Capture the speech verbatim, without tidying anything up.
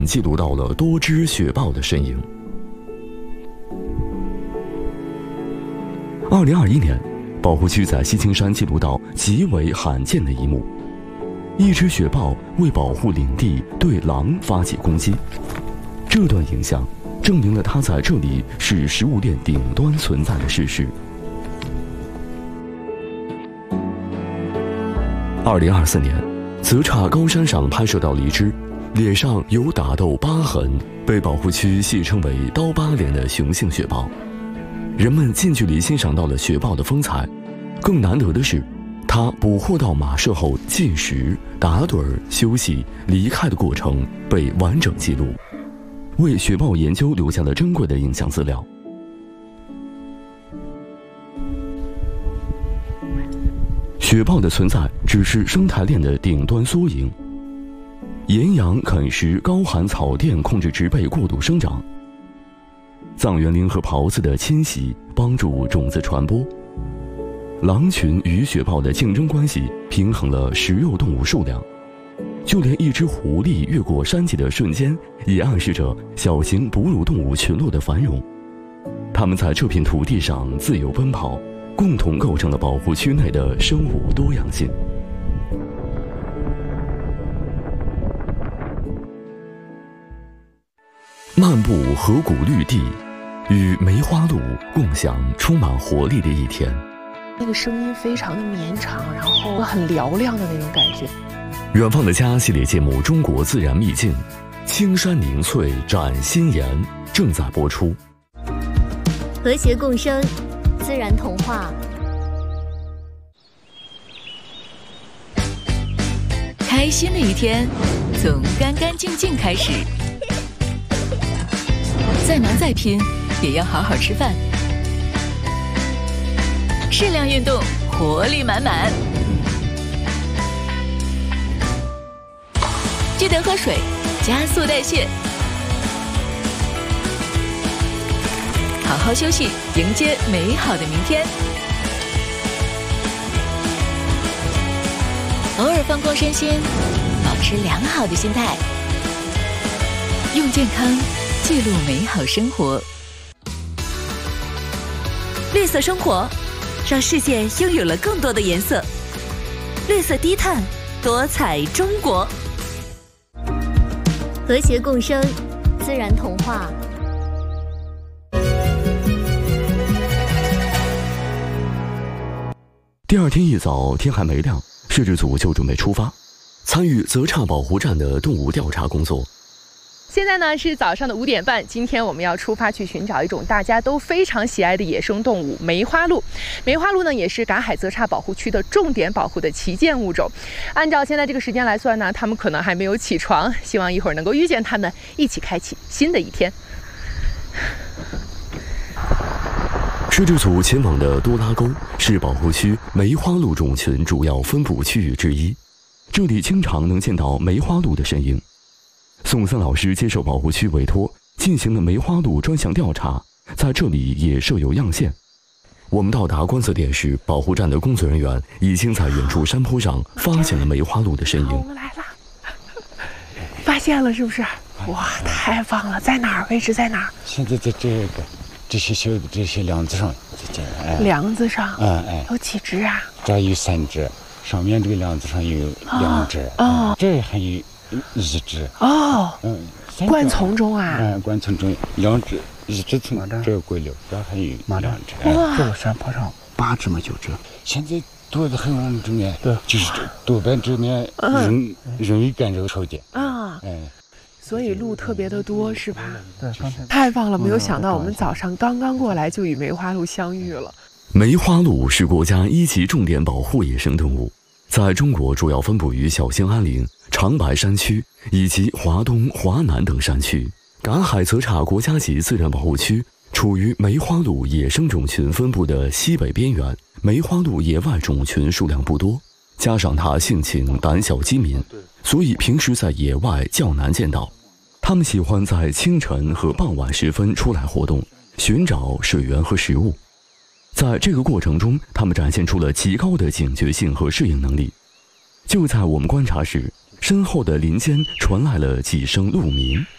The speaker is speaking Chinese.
记录到了多只雪豹的身影。二零二一年，保护区在西青山记录到极为罕见的一幕：一只雪豹为保护领地对狼发起攻击。这段影像证明了它在这里是食物链顶端存在的事实。二零二四年，泽岔高山上拍摄到了一只脸上有打斗疤痕，被保护区戏称为“刀疤脸”的雄性雪豹。人们近距离欣赏到了雪豹的风采，更难得的是，它捕获到马舍后进食、打盹、休息、离开的过程被完整记录，为雪豹研究留下了珍贵的影像资料。雪豹的存在只是生态链的顶端缩影。岩羊啃食高寒草甸，控制植被过度生长。藏原羚和狍子的迁徙帮助种子传播。狼群与雪豹的竞争关系平衡了食肉动物数量。就连一只狐狸越过山脊的瞬间，也暗示着小型哺乳动物群落的繁荣。它们在这片土地上自由奔跑，共同构成了保护区内的生物多样性。漫步河谷绿地，与梅花鹿共享充满活力的一天。 那个声音非常的绵长，然后很嘹亮的那种感觉。 远方的家系列节目《中国自然秘境》，青山凝翠展心颜正在播出。 和谐共生，自然童话。 开心的一天，从干干净净开始。再忙再拼，也要好好吃饭。适量运动，活力满满。记得喝水，加速代谢。好好休息，迎接美好的明天。偶尔放空身心，保持良好的心态，用健康记录美好生活。 绿色生活，让世界拥有了更多的颜色。绿色低碳，多彩中国。 和谐共生，自然童话。 第二天一早，天还没亮，摄制组就准备出发，参与泽岔保护站的动物调查工作。 现在呢是早上的五点半，今天我们要出发去寻找一种大家都非常喜爱的野生动物——梅花鹿。梅花鹿呢也是赶海泽岔保护区的重点保护的旗舰物种。按照现在这个时间来算呢，它们可能还没有起床，希望一会儿能够遇见它们，一起开启新的一天。 摄制组前往的多拉沟是保护区梅花鹿种群主要分布区域之一，这里经常能见到梅花鹿的身影。宋森老师接受保护区委托，进行了梅花鹿专项调查，在这里也设有样线。我们到达观测点时，保护站的工作人员已经在远处山坡上发现了梅花鹿的身影。 我们来了，发现了是不是？哇，太棒了！在哪儿？位置在哪儿？ 现在在这个这些小的这些梁子上，这哎， 梁子上， 嗯哎， 有几只啊？ 这有三只，上面这个梁子上有两只，哦，这还有一只， 哦， 嗯， 灌丛中啊， 嗯，灌丛中两只，一只从这个过了，这还有两只， 哇， 这个山坡上八只吗？九只？ 现在多的很完整哎，对，就是多半这面容容易干扰少点啊， 哎。 所以鹿特别的多，是吧？ 对，刚才太棒了！没有想到我们早上刚刚过来就与梅花鹿相遇了。 梅花鹿是国家一级重点保护野生动物，在中国主要分布于小兴安岭、长白山区以及华东、华南等山区。赶海泽岔国家级自然保护区处于梅花鹿野生种群分布的西北边缘，梅花鹿野外种群数量不多，加上它性情胆小机敏，所以平时在野外较难见到。它们喜欢在清晨和傍晚时分出来活动，寻找水源和食物。在这个过程中，它们展现出了极高的警觉性和适应能力。就在我们观察时，身后的林间传来了几声鹿鸣。